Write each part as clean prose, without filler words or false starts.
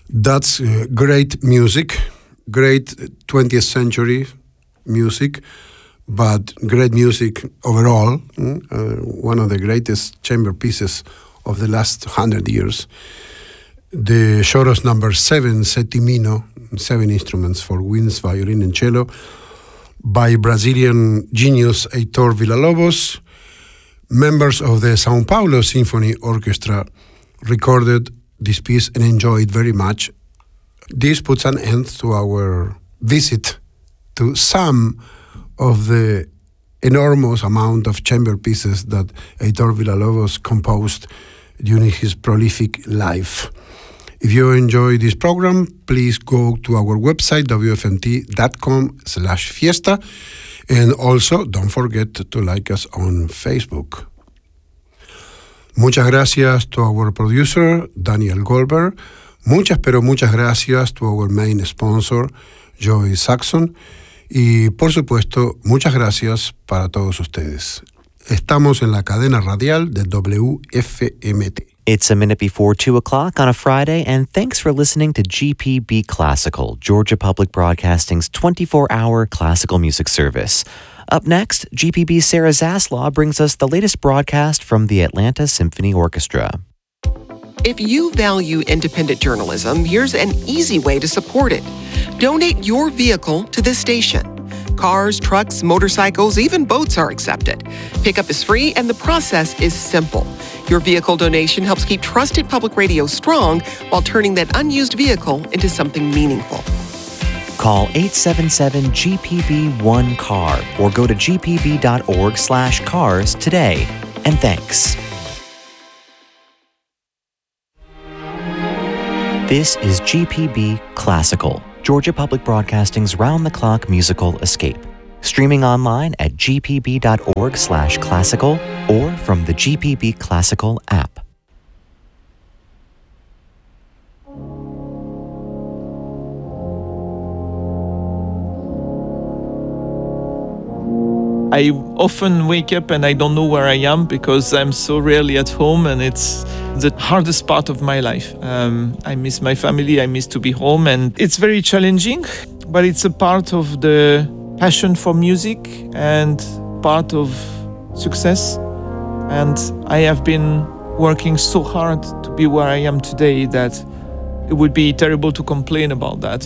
That's great music, great 20th century music, but great music overall. One of the greatest chamber pieces of the last 100 years. The Choros number 7, Settimino, 7 instruments for winds, violin, and cello, by Brazilian genius Heitor Villa-Lobos. Members of the São Paulo Symphony Orchestra recorded this piece and enjoyed very much. This puts an end to our visit to some of the enormous amount of chamber pieces that Heitor Villa-Lobos composed during his prolific life. If you enjoy this program, please go to our website, wfmt.com/fiesta, and also don't forget to like us on Facebook. Muchas gracias to our producer, Daniel Goldberg. Muchas, pero muchas gracias to our main sponsor, Joy Saxon. Y, por supuesto, muchas gracias para todos ustedes. Estamos en la cadena radial de WFMT. It's a minute before 2 o'clock on a Friday, and thanks for listening to GPB Classical, Georgia Public Broadcasting's 24-hour classical music service. Up next, GPB's Sarah Zaslaw brings us the latest broadcast from the Atlanta Symphony Orchestra. If you value independent journalism, here's an easy way to support it. Donate your vehicle to this station. Cars, trucks, motorcycles, even boats are accepted. Pickup is free and the process is simple. Your vehicle donation helps keep trusted public radio strong while turning that unused vehicle into something meaningful. Call 877-GPB-1-CAR or go to gpb.org/cars today. And thanks. This is GPB Classical, Georgia Public Broadcasting's round-the-clock musical escape. Streaming online at gpb.org/classical or from the GPB Classical app. I often wake up and I don't know where I am because I'm so rarely at home, and it's the hardest part of my life. I miss my family, I miss to be home, and it's very challenging, but it's a part of the passion for music and part of success. And I have been working so hard to be where I am today that it would be terrible to complain about that.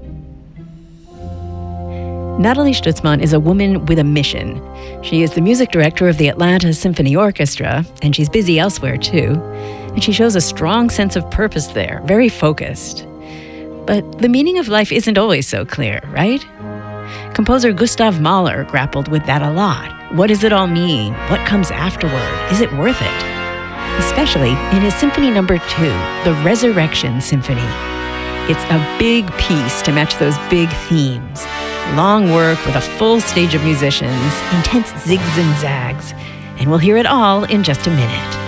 Natalie Stutzman is a woman with a mission. She is the music director of the Atlanta Symphony Orchestra, and she's busy elsewhere too. And she shows a strong sense of purpose there, very focused. But the meaning of life isn't always so clear, right? Composer Gustav Mahler grappled with that a lot. What does it all mean? What comes afterward? Is it worth it? Especially in his Symphony No. 2, the Resurrection Symphony. It's a big piece to match those big themes. Long work with a full stage of musicians, intense zigs and zags, and we'll hear it all in just a minute.